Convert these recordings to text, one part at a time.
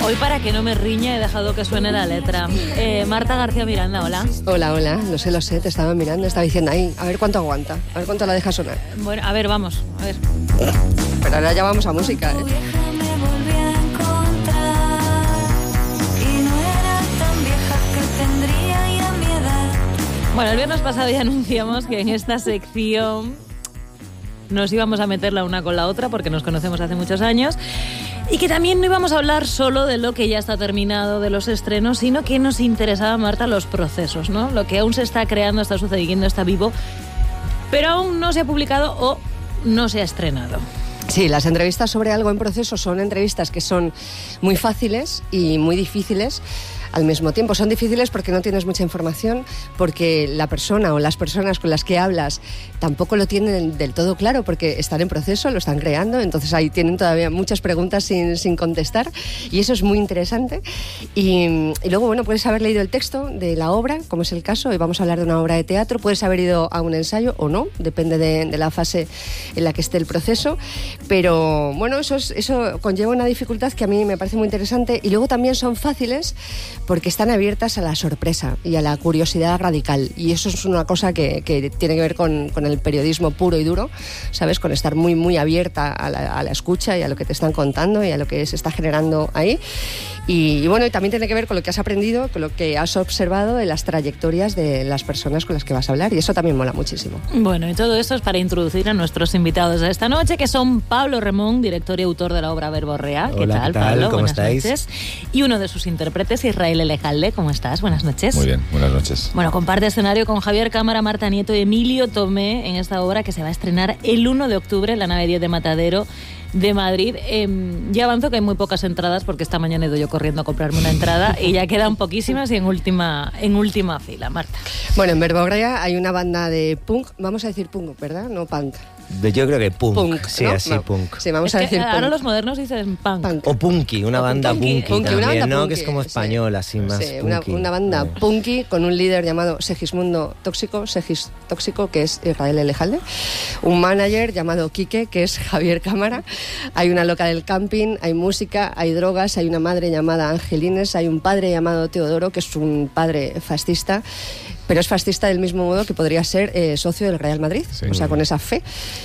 Hoy, para que no me riña, he dejado que suene la letra. Marta García Miranda, hola. Hola, lo sé, te estaba mirando, estaba diciendo ahí, a ver cuánto aguanta, a ver cuánto la deja sonar. Bueno, a ver, vamos, a ver. Pero ahora ya vamos a música, ¿eh? Bueno, el viernes pasado ya anunciamos que en esta sección nos íbamos a meter la una con la otra porque nos conocemos hace muchos años y que también no íbamos a hablar solo de lo que ya está terminado, de los estrenos, sino que nos interesaba, Marta, los procesos, ¿no? Lo que aún se está creando, está sucediendo, está vivo, pero aún no se ha publicado o no se ha estrenado. Sí, las entrevistas sobre algo en proceso son entrevistas que son muy fáciles y muy difíciles al mismo tiempo. Son difíciles porque no tienes mucha información, porque la persona o las personas con las que hablas tampoco lo tienen del todo claro, porque están en proceso, lo están creando, entonces ahí tienen todavía muchas preguntas sin contestar, y eso es muy interesante. Y luego, bueno, puedes haber leído el texto de la obra, como es el caso. Hoy vamos a hablar de una obra de teatro, puedes haber ido a un ensayo o no, depende de la fase en la que esté el proceso, pero bueno, eso conlleva una dificultad que a mí me parece muy interesante. Y luego también son fáciles porque están abiertas a la sorpresa y a la curiosidad radical, y eso es una cosa que tiene que ver con el periodismo puro y duro, ¿sabes? Con estar muy, muy abierta a la escucha y a lo que te están contando y a lo que se está generando ahí. Y bueno, y también tiene que ver con lo que has aprendido, con lo que has observado en las trayectorias de las personas con las que vas a hablar, y eso también mola muchísimo. Bueno, y todo esto es para introducir a nuestros invitados de esta noche, que son Pablo Remón, director y autor de la obra Verborrea. Hola, ¿qué tal, Pablo? ¿Cómo Buenas estáis? Noches. Y uno de sus intérpretes, Israel Elejalde. ¿Cómo estás? Buenas noches. Muy bien, buenas noches. Bueno, comparte escenario con Javier Cámara, Marta Nieto y Emilio Tomé en esta obra que se va a estrenar el 1 de octubre en la Nave 10 de Matadero de Madrid. Ya avanzo que hay muy pocas entradas porque esta mañana he ido yo corriendo a comprarme una entrada y ya quedan poquísimas y en última fila, Marta. Bueno, en Verborrea hay una banda de punk, vamos a decir punk, ¿verdad? No punk. Yo creo que punk, sí, ¿no? así, No. punk. Sí, vamos a decir ahora punk. los modernos dicen punk. O punky, una banda punky también, una banda ¿no? punky, Que es como español, así más sí, punky. una banda punky con un líder llamado Segismundo Tóxico, que es Israel Elejalde, un manager llamado Quique, que es Javier Cámara. Hay una loca del camping, hay música, hay drogas, hay una madre llamada Angelines, hay un padre llamado Teodoro, que es un padre fascista, pero es fascista del mismo modo que podría ser socio del Real Madrid, sí, o sea, con esa fe.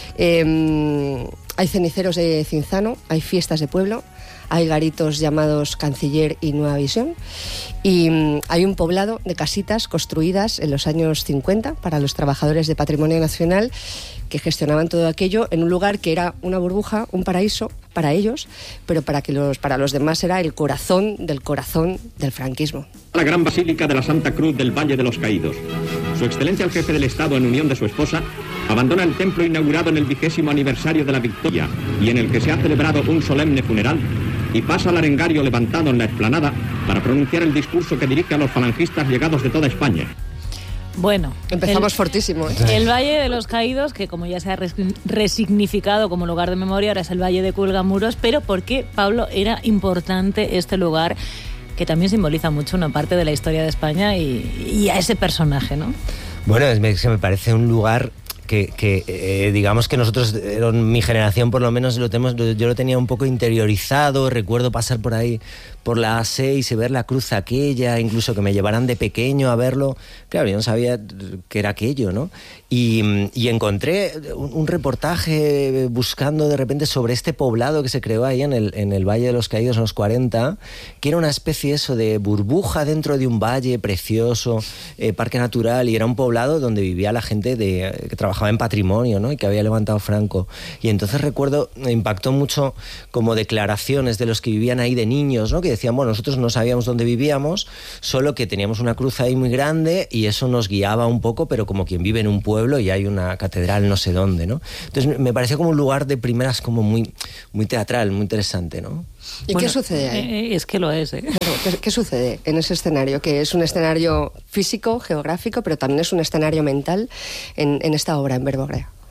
Hay ceniceros de Cinzano, hay fiestas de pueblo, hay garitos llamados Canciller y Nueva Visión, y hay un poblado de casitas construidas en los años 50 para los trabajadores de Patrimonio Nacional que gestionaban todo aquello en un lugar que era una burbuja, un paraíso para ellos, pero para los demás era el corazón del franquismo. La gran basílica de la Santa Cruz del Valle de los Caídos. Su excelencia el jefe del Estado, en unión de su esposa, abandona el templo inaugurado en el 20º aniversario de la Victoria y en el que se ha celebrado un solemne funeral, y pasa al arengario levantado en la explanada para pronunciar el discurso que dirige a los falangistas llegados de toda España. Bueno, empezamos fortísimo, ¿eh? El Valle de los Caídos, que como ya se ha resignificado como lugar de memoria, ahora es el Valle de Cuelgamuros. Pero ¿por qué, Pablo, era importante este lugar que también simboliza mucho una parte de la historia de España y a ese personaje, ¿no? Bueno, es que me parece un lugar que digamos que nosotros, mi generación por lo menos, yo lo tenía un poco interiorizado. Recuerdo pasar por ahí, por la A6, y ver la cruz aquella, incluso que me llevaran de pequeño a verlo. Claro, yo no sabía qué era aquello, ¿no? Y encontré un reportaje buscando de repente sobre este poblado que se creó ahí en el Valle de los Caídos en los 40, que era una especie eso de burbuja dentro de un valle precioso, parque natural, y era un poblado donde vivía la gente que trabajaba en patrimonio, ¿no? Y que había levantado Franco. Y entonces recuerdo, me impactó mucho como declaraciones de los que vivían ahí de niños, ¿no? Que decían, bueno, nosotros no sabíamos dónde vivíamos, solo que teníamos una cruz ahí muy grande y eso nos guiaba un poco, pero como quien vive en un pueblo y hay una catedral no sé dónde, ¿no? Entonces me pareció como un lugar de primeras como muy, muy teatral, muy interesante, ¿no? ¿Y qué sucede ahí? Es que lo es, ¿eh? ¿Qué sucede en ese escenario? Que es un escenario físico, geográfico, pero también es un escenario mental en esta obra, en Verborrea.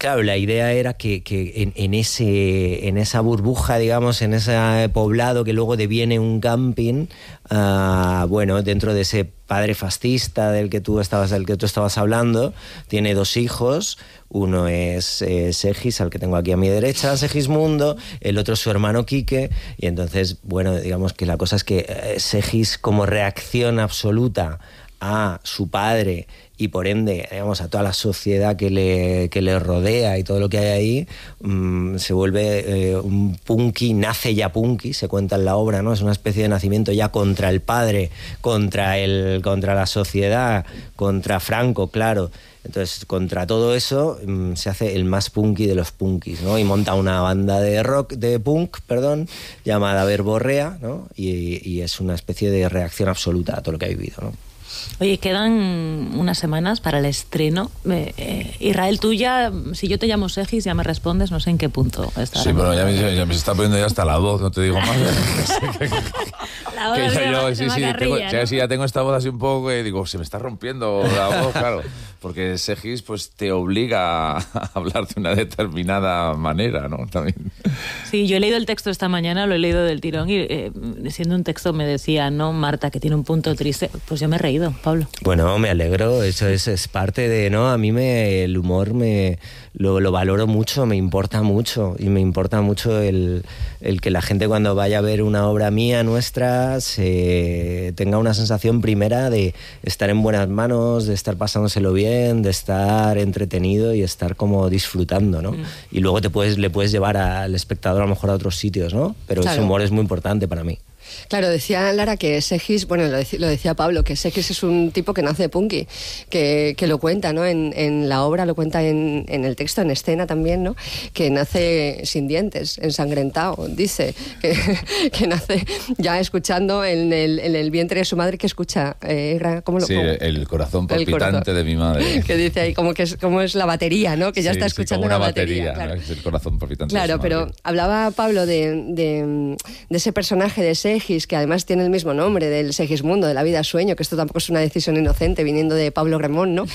claro, la idea era que en esa burbuja, digamos, en ese poblado que luego deviene un camping, bueno, dentro de ese padre fascista del que tú estabas hablando, tiene 2 hijos. Uno es Segis, al que tengo aquí a mi derecha, Segismundo, el otro es su hermano Quique, y entonces, bueno, digamos que la cosa es que Segis, como reacción absoluta a su padre y por ende, digamos, a toda la sociedad que le rodea y todo lo que hay ahí, se vuelve un punky, nace ya punky, se cuenta en la obra, ¿no? Es una especie de nacimiento ya contra el padre, contra la sociedad, contra Franco, claro. Entonces, contra todo eso, se hace el más punky de los punkis, ¿no? Y monta una banda de punk, llamada Verborrea, ¿no? Y es una especie de reacción absoluta a todo lo que ha vivido, ¿no? Oye, quedan unas semanas para el estreno. Israel, tú ya, si yo te llamo Segis, ya me respondes, no sé en qué punto está. Sí, pero ya me se está poniendo ya hasta la voz, no te digo más. Ya tengo esta voz así un poco que digo, se me está rompiendo la voz, claro. Porque Segis pues te obliga a hablar de una determinada manera, ¿no? También. Sí, yo he leído el texto esta mañana, lo he leído del tirón y siendo un texto me decía, no, Marta, que tiene un punto triste. Pues yo me he reído, Pablo. Bueno, me alegro, eso es parte de, ¿no? A mí el humor lo valoro mucho, me importa mucho, y me importa mucho el que la gente cuando vaya a ver una obra mía, nuestra, tenga una sensación primera de estar en buenas manos, de estar pasándoselo bien, de estar entretenido y estar como disfrutando, ¿no? Y luego le puedes llevar al espectador a lo mejor a otros sitios, ¿no? Pero claro, ese humor es muy importante para mí. Claro, decía Lara que Segis, bueno, lo decía Pablo, que Segis es un tipo que nace punky, que lo cuenta, ¿no? En la obra, lo cuenta en el texto, en escena también, ¿no? Que nace sin dientes, ensangrentado, dice, que nace ya escuchando en el vientre de su madre, que escucha, ¿cómo lo? Sí, el corazón palpitante de mi madre. Que dice ahí, como es la batería, ¿no? Que ya está escuchando como una batería, claro. ¿no? Es el corazón palpitante. Claro, pero hablaba Pablo de ese personaje de Segis, que además tiene el mismo nombre, del Segismundo, de la vida sueño, que esto tampoco es una decisión inocente viniendo de Pablo Gremón, ¿no?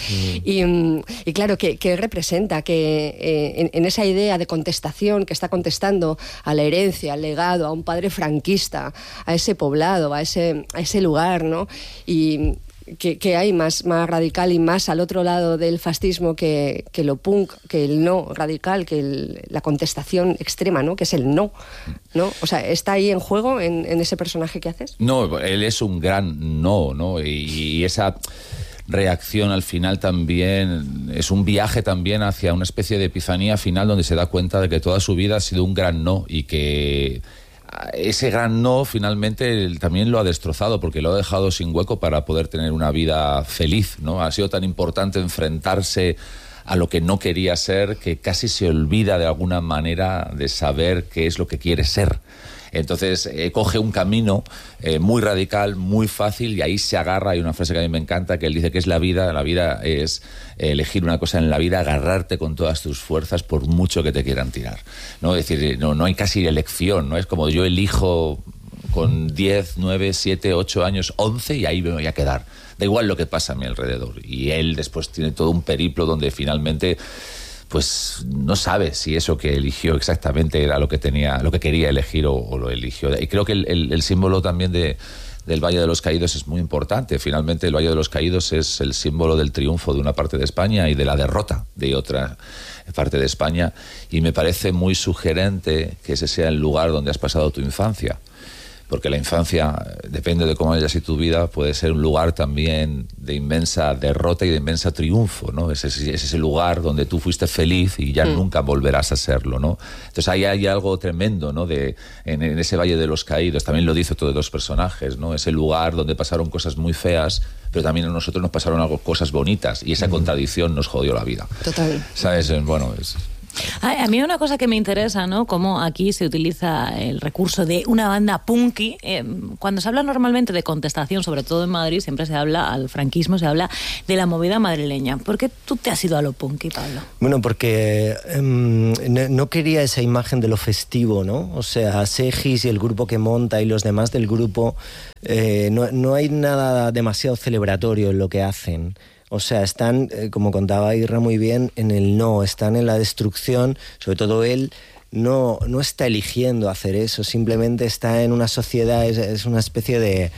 Y claro, que representa que en esa idea de contestación, que está contestando a la herencia, al legado, a un padre franquista, a ese poblado, a ese lugar, ¿no? Y que hay más radical y más al otro lado del fascismo que lo punk, que el no radical, que la contestación extrema, ¿no? Que es el no, ¿no? O sea, ¿está ahí en juego en ese personaje que haces? No, él es un gran no, ¿no? Y esa reacción al final también es un viaje también hacia una especie de epifanía final donde se da cuenta de que toda su vida ha sido un gran no y que ese gran no finalmente también lo ha destrozado porque lo ha dejado sin hueco para poder tener una vida feliz, ¿no? Ha sido tan importante enfrentarse a lo que no quería ser que casi se olvida de alguna manera de saber qué es lo que quiere ser. Entonces coge un camino muy radical, muy fácil, y ahí se agarra. Hay una frase que a mí me encanta, que él dice que es la vida es elegir una cosa en la vida, agarrarte con todas tus fuerzas por mucho que te quieran tirar, ¿no? Es decir, no hay casi elección, ¿no? Es como yo elijo con 10, 9, 7, 8 años, 11 y ahí me voy a quedar. Da igual lo que pasa a mi alrededor. Y él después tiene todo un periplo donde finalmente pues no sabe si eso que eligió exactamente era lo que quería elegir o lo eligió. Y creo que el símbolo también del Valle de los Caídos es muy importante. Finalmente el Valle de los Caídos es el símbolo del triunfo de una parte de España y de la derrota de otra parte de España, y me parece muy sugerente que ese sea el lugar donde has pasado tu infancia. Porque la infancia, depende de cómo haya sido tu vida, puede ser un lugar también de inmensa derrota y de inmensa triunfo, ¿no? Es ese lugar donde tú fuiste feliz y ya nunca volverás a serlo, ¿no? Entonces ahí hay algo tremendo, ¿no? En ese Valle de los Caídos, también lo dice todos los personajes, ¿no? Ese lugar donde pasaron cosas muy feas, pero también a nosotros nos pasaron cosas bonitas, y esa contradicción nos jodió la vida. Total. ¿Sabes? Bueno, A mí una cosa que me interesa, ¿no? Cómo aquí se utiliza el recurso de una banda punky. Cuando se habla normalmente de contestación, sobre todo en Madrid, siempre se habla al franquismo, se habla de la movida madrileña. ¿Por qué tú te has ido a lo punky, Pablo? Bueno, porque no quería esa imagen de lo festivo, ¿no? O sea, Segis y el grupo que monta y los demás del grupo, no hay nada demasiado celebratorio en lo que hacen. O sea, están, como contaba Irra muy bien, en el no, están en la destrucción, sobre todo él. No está eligiendo hacer eso, simplemente está en una sociedad, es una especie de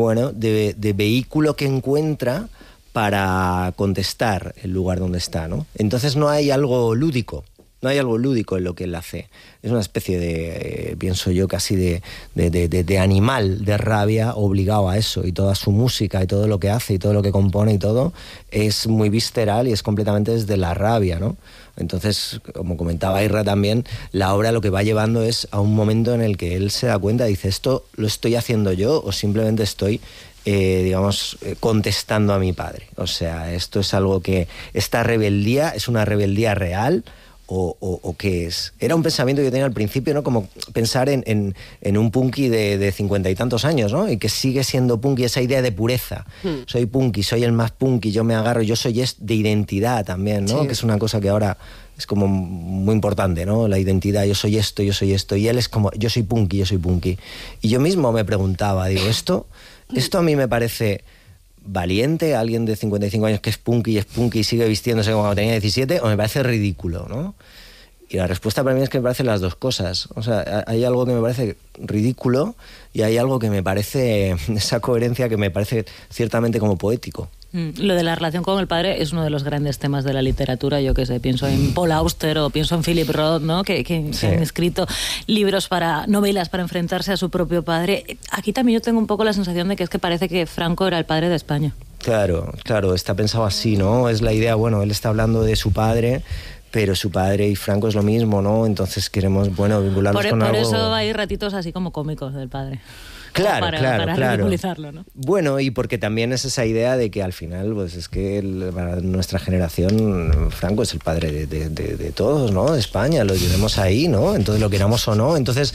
vehículo que encuentra para contestar el lugar donde está, ¿no? Entonces no hay algo lúdico en lo que él hace. Es una especie de, pienso yo, casi de animal de rabia obligado a eso, y toda su música y todo lo que hace y todo lo que compone y todo es muy visceral y es completamente desde la rabia, ¿no? Entonces, como comentaba Irra también, la obra lo que va llevando es a un momento en el que él se da cuenta y dice, ¿esto lo estoy haciendo yo o simplemente estoy, contestando a mi padre? O sea, esto es algo que, esta rebeldía, ¿es una rebeldía real o qué es? Era un pensamiento que yo tenía al principio, ¿no? Como pensar en un punky de 50 y tantos años, ¿no? Y que sigue siendo punky, esa idea de pureza. Soy punky, soy el más punky, yo me agarro, yo soy de identidad también, ¿no? Sí. Que es una cosa que ahora es como muy importante, ¿no? La identidad, yo soy esto. Y él es como, yo soy punky. Y yo mismo me preguntaba, digo, esto a mí me parece valiente, alguien de 55 años que es punky y sigue vistiéndose como cuando tenía 17, o me parece ridículo, ¿no? Y la respuesta para mí es que me parecen las dos cosas. O sea, hay algo que me parece ridículo y hay algo que me parece, esa coherencia que me parece ciertamente como poético. Lo de la relación con el padre es uno de los grandes temas de la literatura. Yo qué sé, pienso en Paul Auster o pienso en Philip Roth, ¿no? Que han escrito novelas para enfrentarse a su propio padre. Aquí también yo tengo un poco la sensación de que es que parece que Franco era el padre de España. Claro, está pensado así, ¿no? Es la idea, bueno, él está hablando de su padre, pero su padre y Franco es lo mismo, ¿no? Entonces queremos, vincularlos con algo... Por eso hay ratitos así como cómicos del padre. Claro, para ridiculizarlo, ¿no? Bueno, y porque también es esa idea de que al final, pues es que para nuestra generación, Franco es el padre de todos, ¿no? De España, lo llevemos ahí, ¿no? Entonces, lo queramos o no. Entonces,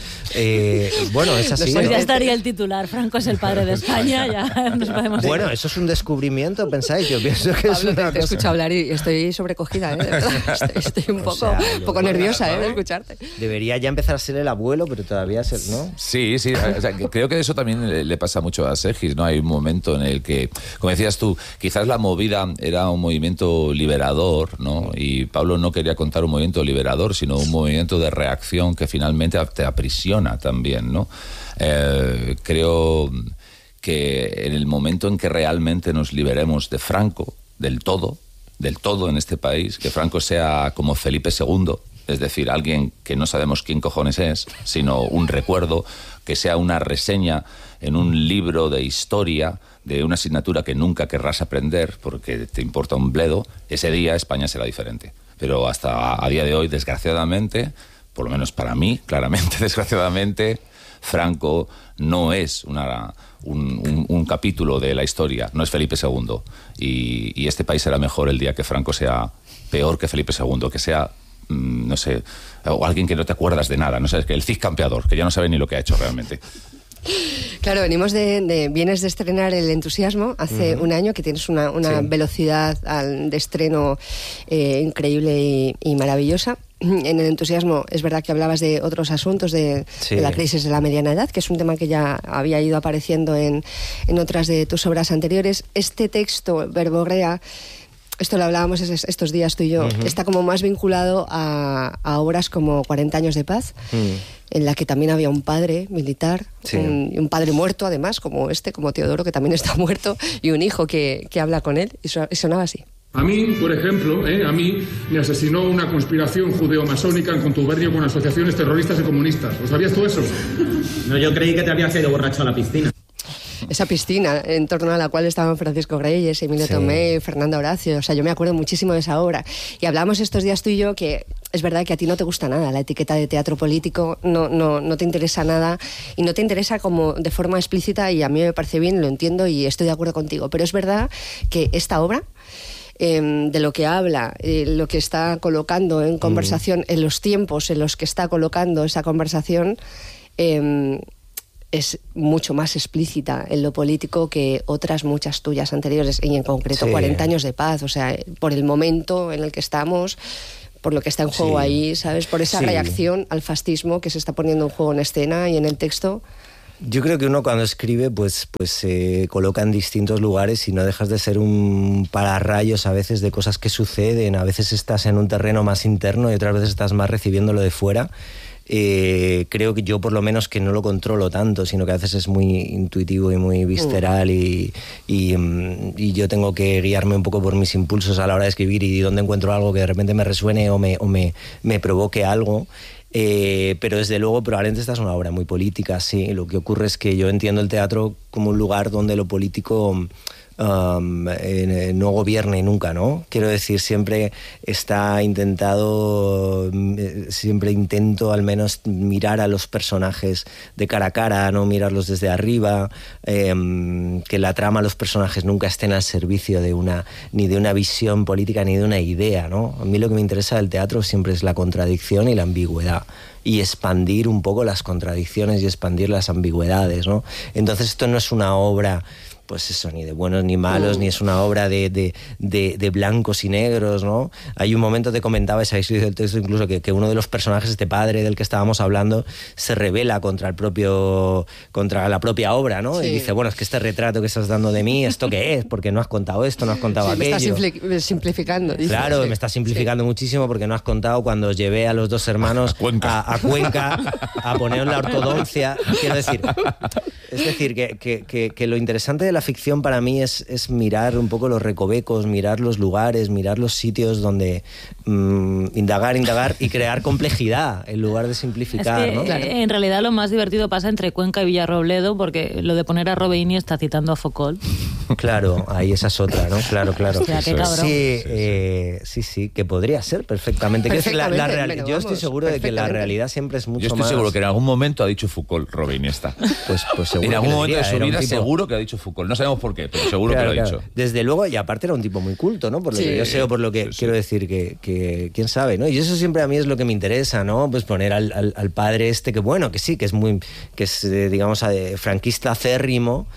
es así. Pues ¿no? Ya estaría el titular, Franco es el padre de España, ya nos podemos... Bueno, eso es un descubrimiento, pensáis. Yo pienso que Pablo, es una te escucho hablar y estoy sobrecogida, ¿eh? De verdad. Estoy un poco nerviosa, de escucharte. Debería ya empezar a ser el abuelo, pero todavía es el, ¿no? Sí, o sea, creo que eso también le pasa mucho a Sergis, ¿no? Hay un momento en el que, como decías tú, quizás la movida era un movimiento liberador, ¿no? Y Pablo no quería contar un movimiento liberador, sino un movimiento de reacción que finalmente te aprisiona también, ¿no? Creo que en el momento en que realmente nos liberemos de Franco, del todo en este país, que Franco sea como Felipe II, es decir, alguien que no sabemos quién cojones es, sino un recuerdo, que sea una reseña en un libro de historia de una asignatura que nunca querrás aprender porque te importa un bledo, ese día España será diferente. Pero hasta a día de hoy, desgraciadamente, por lo menos para mí, claramente, desgraciadamente, Franco no es un capítulo de la historia, no es Felipe II. Y este país será mejor el día que Franco sea peor que Felipe II, que sea... no sé, o alguien que no te acuerdas de nada, no sé, que el Cid campeador, que ya no sabe ni lo que ha hecho realmente. Claro, vienes de estrenar El entusiasmo hace un año, que tienes una velocidad de estreno increíble y maravillosa. En El entusiasmo es verdad que hablabas de otros asuntos de la crisis de la mediana edad, que es un tema que ya había ido apareciendo en otras de tus obras anteriores. Este texto, Verborrea, esto lo hablábamos estos días tú y yo, está como más vinculado a obras como 40 años de paz, en la que también había un padre militar, un padre muerto además, como Teodoro, que también está muerto, y un hijo que habla con él, y sonaba así. A mí, por ejemplo, a mí me asesinó una conspiración judeo-masónica en contubernio con asociaciones terroristas y comunistas. ¿Lo sabías tú eso? No, yo creí que te habías ido borracho a la piscina. Esa piscina en torno a la cual estaban Francisco Reyes, Emilio Tomé, Fernando Horacio. O sea, yo me acuerdo muchísimo de esa obra. Y hablamos estos días tú y yo que es verdad que a ti no te gusta nada la etiqueta de teatro político, no te interesa nada y no te interesa como de forma explícita, y a mí me parece bien, lo entiendo y estoy de acuerdo contigo. Pero es verdad que esta obra, de lo que habla, lo que está colocando en conversación, en los tiempos en los que está colocando esa conversación, es mucho más explícita en lo político que otras muchas tuyas anteriores, y en concreto 40 años de paz, o sea, por el momento en el que estamos, por lo que está en juego ahí, ¿sabes? Por esa reacción al fascismo que se está poniendo en juego en escena y en el texto. Yo creo que uno cuando escribe pues se coloca en distintos lugares y no dejas de ser un pararrayos a veces de cosas que suceden. A veces estás en un terreno más interno y otras veces estás más recibiéndolo de fuera. Creo que yo por lo menos que no lo controlo tanto, sino que a veces es muy intuitivo y muy visceral y yo tengo que guiarme un poco por mis impulsos a la hora de escribir y donde encuentro algo que de repente me resuene o me provoque algo. Pero desde luego probablemente esta es una obra muy política, sí. Lo que ocurre es que yo entiendo el teatro como un lugar donde lo político no gobierne nunca, ¿no? Quiero decir, siempre intento al menos mirar a los personajes de cara a cara, no mirarlos desde arriba, que la trama, los personajes nunca estén al servicio ni de una visión política ni de una idea, ¿no? A mí lo que me interesa del teatro siempre es la contradicción y la ambigüedad, y expandir un poco las contradicciones y expandir las ambigüedades, ¿no? Entonces esto no es una obra, pues eso, ni de buenos ni malos, ni es una obra de blancos y negros, ¿no? Hay un momento, te comentaba esa historia del texto, incluso que uno de los personajes, este padre del que estábamos hablando, se rebela contra la propia obra, ¿no? Sí. Y dice, bueno, es que este retrato que estás dando de mí, ¿esto qué es? Porque no has contado esto, no has contado aquello. Me estás simplificando. Dice. Claro, me estás simplificando muchísimo porque no has contado cuando llevé a los dos hermanos a Cuenca a poner la ortodoncia. Quiero decir, es decir, que lo interesante de la ficción para mí es mirar un poco los recovecos, mirar los lugares, mirar los sitios donde indagar y crear complejidad en lugar de simplificar, es que, ¿no? Claro. En realidad lo más divertido pasa entre Cuenca y Villarrobledo, porque lo de poner a Robeini está citando a Foucault. Claro, ahí esa es otra, ¿no? Claro. Hostia, qué cabrón. Sí, que podría ser perfectamente. Yo estoy seguro de que la realidad siempre es mucho más... Yo estoy seguro que en algún momento ha dicho Foucault Robeini esta. Pues seguro. En algún momento de su vida tipo... seguro que ha dicho Foucault. No sabemos por qué, pero seguro que lo ha dicho. Desde luego, y aparte era un tipo muy culto, ¿no? Por lo que yo sé o por lo que quiero decir, que quién sabe, ¿no? Y eso siempre a mí es lo que me interesa, ¿no? Pues poner al padre que bueno, que sí, que es digamos, franquista acérrimo,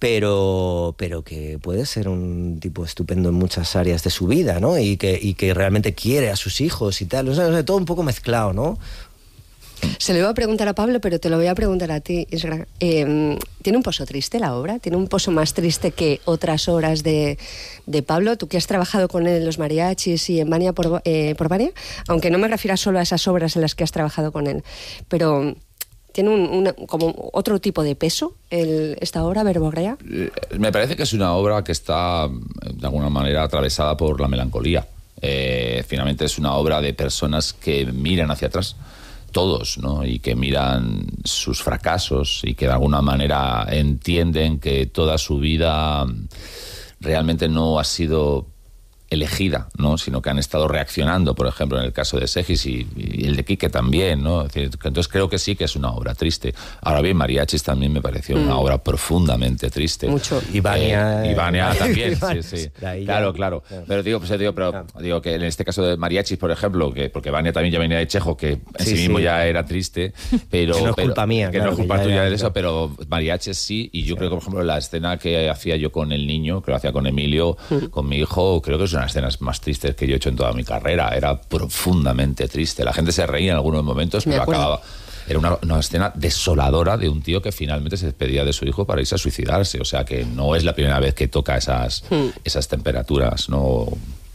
pero que puede ser un tipo estupendo en muchas áreas de su vida, ¿no? Y que realmente quiere a sus hijos y tal. O sea, todo un poco mezclado, ¿no? Se lo iba a preguntar a Pablo, pero te lo voy a preguntar a ti, Isra. ¿Tiene un pozo triste la obra? ¿Tiene un pozo más triste que otras obras de Pablo? Tú que has trabajado con él en Los Mariachis y en Vania por Vania, aunque no me refiero solo a esas obras en las que has trabajado con él, pero... ¿Tiene como otro tipo de peso esta obra, Verborrea? Me parece que es una obra que está, de alguna manera, atravesada por la melancolía. Finalmente es una obra de personas que miran hacia atrás, todos, ¿no? Y que miran sus fracasos y que de alguna manera entienden que toda su vida realmente no ha sido elegida, ¿no? Sino que han estado reaccionando, por ejemplo, en el caso de Segis y el de Quique también, ¿no? Entonces creo que sí que es una obra triste. Ahora bien, Mariachis también me pareció una obra profundamente triste. Mucho. Y Vania también, sí. Claro. Pero digo que en este caso de Mariachis, por ejemplo, porque Vania también ya venía de Chejo, que en sí mismo ya era triste, pero... Que no es culpa mía. Que no es culpa tuya de eso, pero Mariachis sí, y yo creo que, por ejemplo, la escena que hacía yo con el niño, que lo hacía con Emilio, con mi hijo, creo que es una escenas más tristes que yo he hecho en toda mi carrera. Era profundamente triste. La gente se reía en algunos momentos, pero acababa. Era una escena desoladora de un tío que finalmente se despedía de su hijo para irse a suicidarse. O sea que no es la primera vez que toca esas temperaturas. No.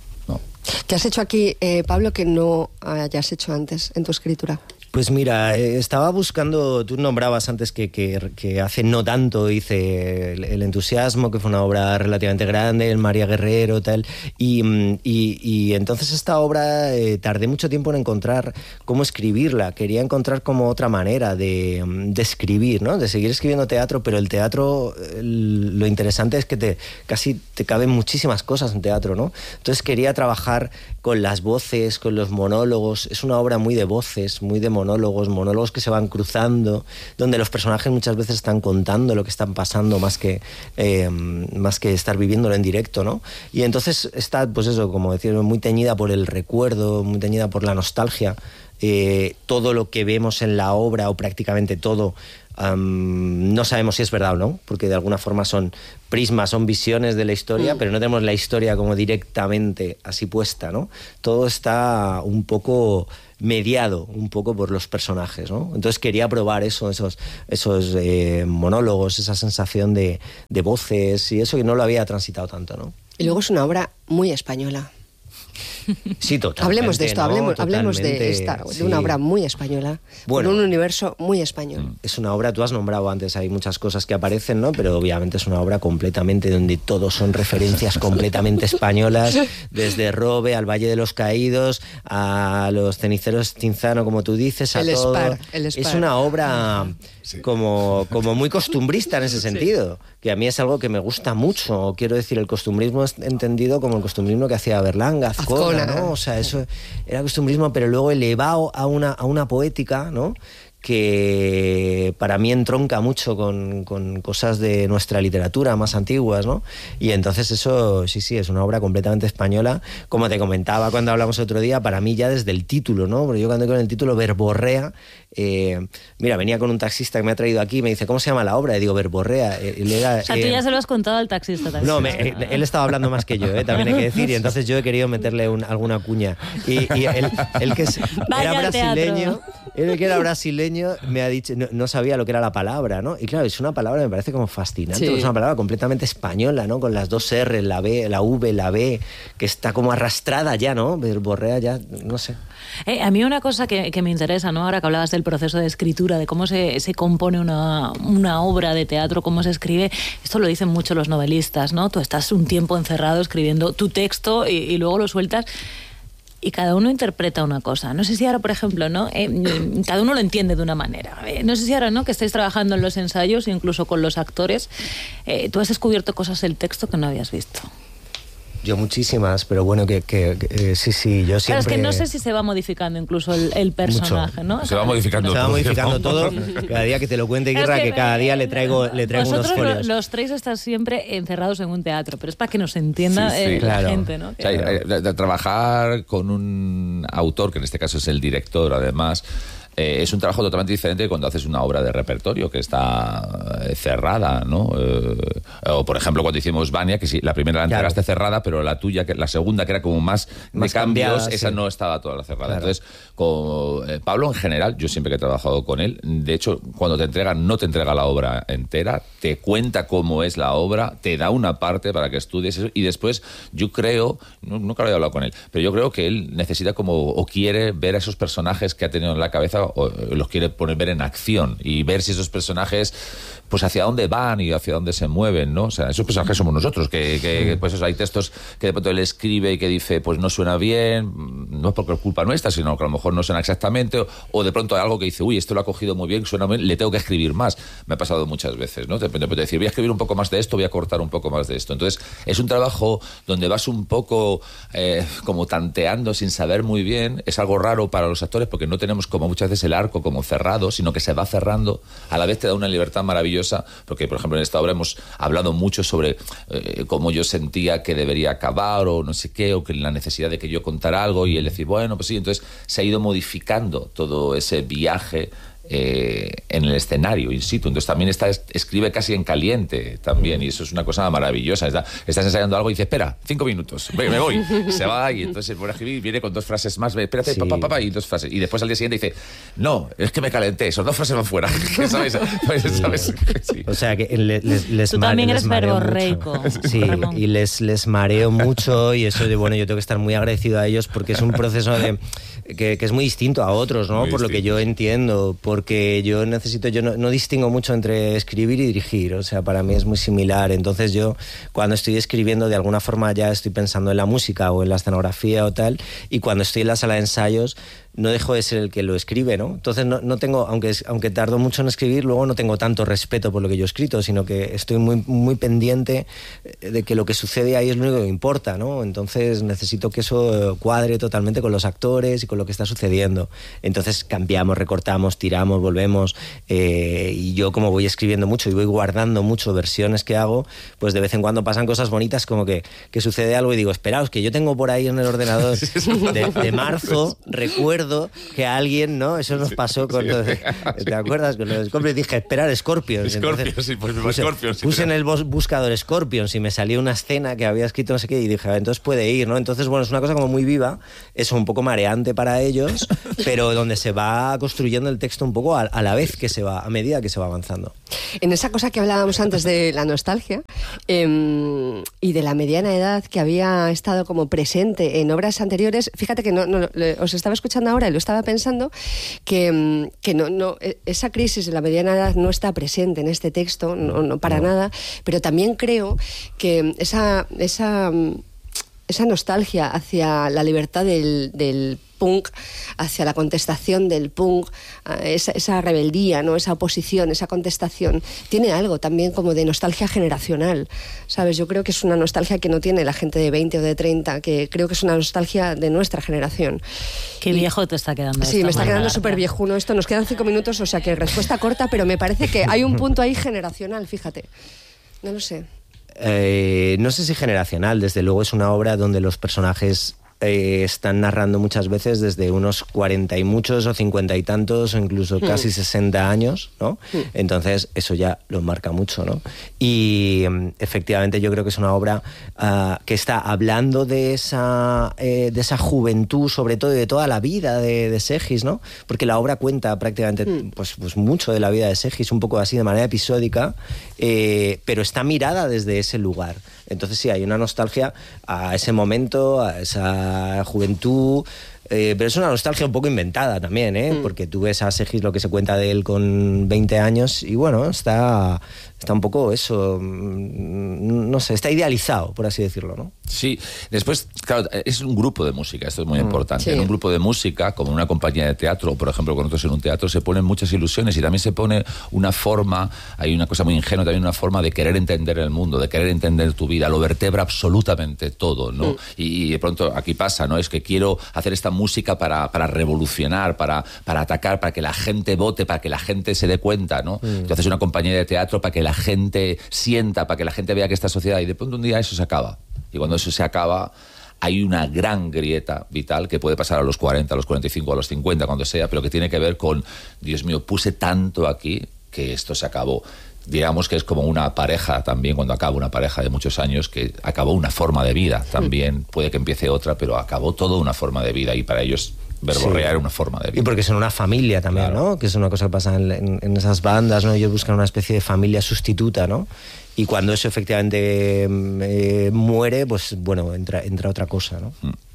¿Qué has hecho aquí, Pablo, que no hayas hecho antes en tu escritura? Pues mira, estaba buscando, tú nombrabas antes que hace no tanto hice el Entusiasmo, que fue una obra relativamente grande, el María Guerrero, tal, y entonces esta obra tardé mucho tiempo en encontrar cómo escribirla. Quería encontrar como otra manera de escribir, ¿no? De seguir escribiendo teatro, pero el teatro, lo interesante es que casi te caben muchísimas cosas en teatro, ¿no? Entonces quería trabajar con las voces, con los monólogos. Es una obra muy de voces, muy de monólogos que se van cruzando, donde los personajes muchas veces están contando lo que están pasando más que estar viviéndolo en directo, ¿no? Y entonces está, pues eso, como decía, muy teñida por el recuerdo, muy teñida por la nostalgia. todo lo que vemos en la obra, o prácticamente todo, no sabemos si es verdad o no, porque de alguna forma son prismas, son visiones de la historia, pero no tenemos la historia como directamente así puesta, ¿no? Todo está un poco mediado un poco por los personajes, ¿no? Entonces quería probar esos monólogos, esa sensación de voces y eso, que no lo había transitado tanto, ¿no? Y luego es una obra muy española. Sí, totalmente. Hablemos de esto, ¿no? hablemos de una obra muy española, bueno, con un universo muy español. Es una obra, tú has nombrado antes, hay muchas cosas que aparecen, ¿no? Pero obviamente es una obra completamente donde todos son referencias completamente españolas, desde Robe al Valle de los Caídos, a los Ceniceros Cinzano, como tú dices, a todo. El Spar. Es una obra como muy costumbrista en ese sentido, que a mí es algo que me gusta mucho. Quiero decir, el costumbrismo es entendido como el costumbrismo que hacía Berlanga, Azcona, ¿no? O sea, eso era costumbrismo, pero luego elevado a una poética, ¿no? Que para mí entronca mucho con cosas de nuestra literatura más antiguas, ¿no? Y entonces eso, sí, es una obra completamente española. Como te comentaba cuando hablamos otro día, para mí ya desde el título, ¿no? Porque yo cuando con el título Verborrea, mira, venía con un taxista que me ha traído aquí y me dice, ¿cómo se llama la obra? Y digo, Verborrea. O sea, tú ya se lo has contado al taxista también. No, él estaba hablando más que yo, también hay que decir, y entonces yo he querido meterle alguna cuña. Y él que era brasileño, él que era brasileño, me ha dicho, no sabía lo que era la palabra, ¿no? Y claro, es una palabra que me parece como fascinante, porque es una palabra completamente española, ¿no? Con las dos R, la B, la V, la B, que está como arrastrada ya, ¿no? Verborrea ya, no sé. A mí una cosa que me interesa, ¿no? Ahora que hablabas del proceso de escritura, de cómo se compone una obra de teatro, cómo se escribe, esto lo dicen mucho los novelistas, ¿no? Tú estás un tiempo encerrado escribiendo tu texto y luego lo sueltas. Y cada uno interpreta una cosa. No sé si ahora, por ejemplo, ¿no? Cada uno lo entiende de una manera. No sé si ahora, ¿no? Que estáis trabajando en los ensayos, incluso con los actores, tú has descubierto cosas del texto que no habías visto. Yo muchísimas, pero bueno, sí, yo siempre... Claro, es que no sé si se va modificando incluso el personaje, ¿no? Se va modificando todo. Cada día que te lo cuente Guirra, que cada día le traigo unos folios. Los tres están siempre encerrados en un teatro, pero es para que nos entienda la gente, ¿no? O sea, de trabajar con un autor, que en este caso es el director, además... es un trabajo totalmente diferente cuando haces una obra de repertorio que está cerrada, ¿no? O por ejemplo cuando hicimos Vania, que sí, la primera la entregaste cerrada, pero la tuya, que la segunda, que era como más de cambios, cambiada, esa no estaba toda cerrada. Claro. Entonces, con Pablo en general, yo siempre que he trabajado con él, de hecho, cuando te entregan, no te entrega la obra entera, te cuenta cómo es la obra, te da una parte para que estudies eso, y después yo creo, nunca lo he hablado con él, pero yo creo que él necesita o quiere ver a esos personajes que ha tenido en la cabeza, o los quiere ver en acción y ver si esos personajes pues hacia dónde van y hacia dónde se mueven, ¿no? O sea, esos personajes somos nosotros, que pues eso, hay textos que de pronto él escribe y que dice, pues no suena bien, no es porque es culpa nuestra, sino que a lo mejor no suena exactamente, o de pronto hay algo que dice, uy, esto lo ha cogido muy bien, suena bien, le tengo que escribir más. Me ha pasado muchas veces, ¿no? De decir, voy a escribir un poco más de esto, voy a cortar un poco más de esto. Entonces, es un trabajo donde vas un poco como tanteando sin saber muy bien. Es algo raro para los actores porque no tenemos como muchas veces el arco como cerrado, sino que se va cerrando. A la vez te da una libertad maravillosa, porque por ejemplo en esta obra hemos hablado mucho sobre cómo yo sentía que debería acabar o no sé qué, o que la necesidad de que yo contara algo, y él decir, bueno, pues sí. Entonces se ha ido modificando todo ese viaje en el escenario in situ. Entonces también escribe casi en caliente también, y eso es una cosa maravillosa. Estás ensayando algo y dice, espera, 5 minutos, me voy, se va, y entonces por escribir viene con 2 frases más, espérate, sí. Y 2 frases, y después al día siguiente dice, no, es que me calenté, esos 2 frases van fuera. ¿Sabes? ¿Sabes? Sí. O sea que les tú también eres verborreico. Sí, y les mareo mucho, y eso de, bueno, yo tengo que estar muy agradecido a ellos porque es un proceso que es muy distinto a otros, ¿no? Por lo que yo entiendo, porque yo no distingo mucho entre escribir y dirigir, o sea, para mí es muy similar. Entonces yo, cuando estoy escribiendo, de alguna forma ya estoy pensando en la música o en la escenografía o tal, y cuando estoy en la sala de ensayos no dejo de ser el que lo escribe, ¿no? Entonces no tengo, aunque tardo mucho en escribir, luego no tengo tanto respeto por lo que yo he escrito, sino que estoy muy, muy pendiente de que lo que sucede ahí es lo único que importa, ¿no? Entonces necesito que eso cuadre totalmente con los actores y con lo que está sucediendo. Entonces cambiamos, recortamos, tiramos, volvemos, y yo, como voy escribiendo mucho y voy guardando mucho versiones que hago, pues de vez en cuando pasan cosas bonitas, como que sucede algo y digo, esperaos, que yo tengo por ahí en el ordenador de marzo, recuerdo recuerdo que a alguien, ¿no? Eso nos pasó con los... ¿Te acuerdas? Con los Scorpions. Dije, esperar, Scorpions. Scorpions, sí, pues Scorpions. Puse en el buscador Scorpions y me salió una escena que había escrito no sé qué y dije, entonces puede ir, ¿no? Entonces, bueno, es una cosa como muy viva, es un poco mareante para ellos, pero donde se va construyendo el texto un poco a la vez que se va, a medida que se va avanzando. En esa cosa que hablábamos antes de la nostalgia y de la mediana edad que había estado como presente en obras anteriores, fíjate que os estaba escuchando ahora y lo estaba pensando, que esa crisis de la mediana edad no está presente en este texto, no para nada, pero también creo que esa nostalgia hacia la libertad del punk, hacia la contestación del punk, esa rebeldía, ¿no? Esa oposición, esa contestación, tiene algo también como de nostalgia generacional, ¿sabes? Yo creo que es una nostalgia que no tiene la gente de 20 o de 30, que creo que es una nostalgia de nuestra generación. Qué viejo te está quedando. Sí, me está quedando súper viejuno esto. Nos quedan 5 minutos, o sea que respuesta corta, pero me parece que hay un punto ahí generacional, fíjate. No lo sé. No sé si generacional, desde luego es una obra donde los personajes están narrando muchas veces desde unos 40 y muchos o 50 y tantos o incluso casi 60 años, ¿no? Entonces eso ya lo marca mucho, ¿no? Y efectivamente yo creo que es una obra que está hablando de esa juventud, sobre todo de toda la vida de Segis, ¿no? Porque la obra cuenta prácticamente pues mucho de la vida de Segis, un poco así de manera episódica, pero está mirada desde ese lugar. Entonces sí, hay una nostalgia a ese momento, a esa juventud, pero es una nostalgia un poco inventada también, porque tú ves a Segis lo que se cuenta de él con 20 años y bueno, está un poco eso, no sé, está idealizado, por así decirlo, ¿no? Sí, después, claro, es un grupo de música, esto es muy importante. Sí. En un grupo de música, como en una compañía de teatro, o por ejemplo con nosotros en un teatro, se ponen muchas ilusiones y también se pone una forma, hay una cosa muy ingenua, también una forma de querer entender el mundo, de querer entender tu vida, lo vertebra absolutamente todo, ¿no? Y de pronto aquí pasa, ¿no? Es que quiero hacer esta música para revolucionar, para atacar, para que la gente vote, para que la gente se dé cuenta, ¿no? Tú haces una compañía de teatro para que la gente sienta, para que la gente vea que esta sociedad, y de pronto un día eso se acaba. Y cuando eso se acaba, hay una gran grieta vital que puede pasar a los 40, a los 45, a los 50, cuando sea, pero que tiene que ver con, Dios mío, puse tanto aquí que esto se acabó. Digamos que es como una pareja también, cuando acaba una pareja de muchos años, que acabó una forma de vida también, puede que empiece otra, pero acabó toda una forma de vida y para ellos verborrear era una forma de vida. Y porque son una familia también, claro, ¿no? Que es una cosa que pasa en esas bandas, ¿no? Ellos buscan una especie de familia sustituta, ¿no? Y cuando eso efectivamente muere, pues bueno, entra otra cosa, ¿no?